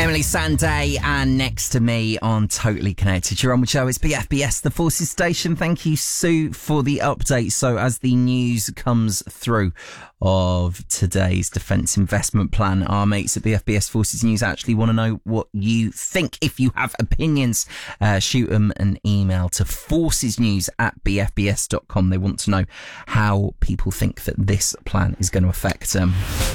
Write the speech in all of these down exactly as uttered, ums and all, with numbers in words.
Emily Sandé, and next to me on Totally Connected. You're on with Joe. It's B F B S, the Forces Station. Thank you, Sue, for the update. So as the news comes through of today's defence investment plan, our mates at B F B S Forces News actually want to know what you think. If you have opinions, uh, shoot them an email to forcesnews at b f b s dot com. They want to know how people think that this plan is going to affect them.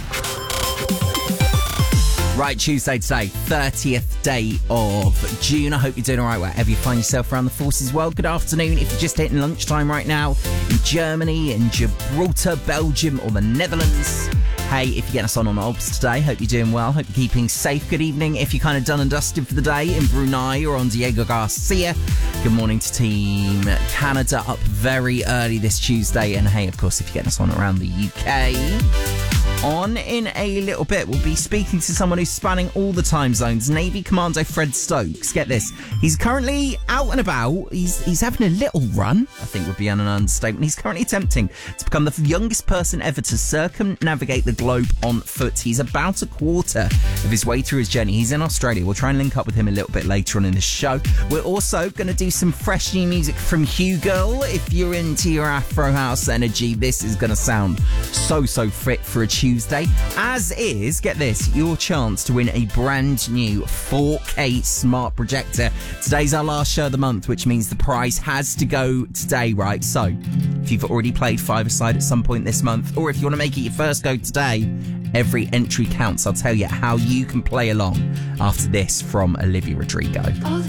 Right, Tuesday today, thirtieth day of June. I hope you're doing all right wherever you find yourself around the Forces world. Good afternoon. If you're just hitting lunchtime right now in Germany, in Gibraltar, Belgium or the Netherlands. Hey, if you're getting us on on Obs today, hope you're doing well. Hope you're keeping safe. Good evening if you're kind of done and dusted for the day in Brunei or on Diego Garcia. Good morning to Team Canada, up very early this Tuesday. And hey, of course, if you're getting us on around the U K. On in a little bit, we'll be speaking to someone who's spanning all the time zones. Navy Commando Fred Stokes. Get this. He's currently out and about. He's he's having a little run, I think would be an understatement. He's currently attempting to become the youngest person ever to circumnavigate the globe on foot. He's about a quarter of his way through his journey. He's in Australia. We'll try and link up with him a little bit later on in the show. We're also going to do some fresh new music from Hugo. If you're into your Afro House energy, this is going to sound so, so fit for a Tuesday. Tuesday, as is, get this, your chance to win a brand new four K smart projector. Today's our last show of the month, which means the prize has to go today, right? So, if you've already played five-a-side at some point this month, or if you want to make it your first go today, every entry counts. I'll tell you how you can play along after this from Olivia Rodrigo.